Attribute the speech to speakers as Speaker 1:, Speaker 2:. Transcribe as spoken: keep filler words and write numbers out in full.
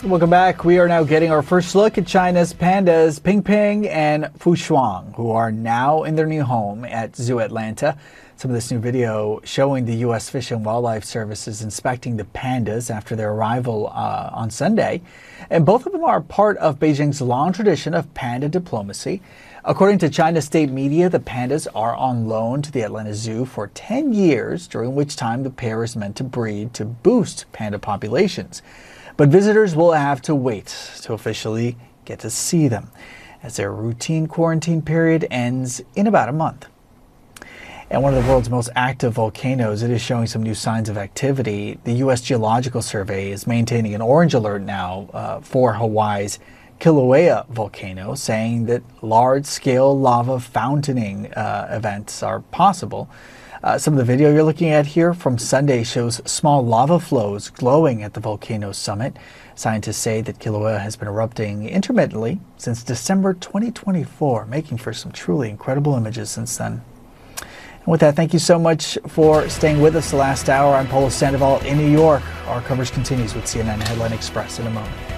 Speaker 1: Welcome back. We are now getting our first look at China's pandas Pingping and Fushuang, who are now in their new home at Zoo Atlanta. Some of this new video showing the U S Fish and Wildlife Services inspecting the pandas after their arrival uh, on Sunday. And both of them are part of Beijing's long tradition of panda diplomacy. According to China's state media, the pandas are on loan to the Atlanta Zoo for ten years, during which time the pair is meant to breed to boost panda populations. But visitors will have to wait to officially get to see them, as their routine quarantine period ends in about a month. And one of the world's most active volcanoes, it is showing some new signs of activity. The U S Geological Survey is maintaining an orange alert now uh, for Hawaii's Kilauea volcano, saying that large-scale lava fountaining uh, events are possible. Uh, some of the video you're looking at here from Sunday shows small lava flows glowing at the volcano's summit. Scientists say that Kilauea has been erupting intermittently since December twenty twenty-four, making for some truly incredible images since then. And with that, thank you so much for staying with us the last hour. I'm Paulo Sandoval in New York. Our coverage continues with C N N Headline Express in a moment.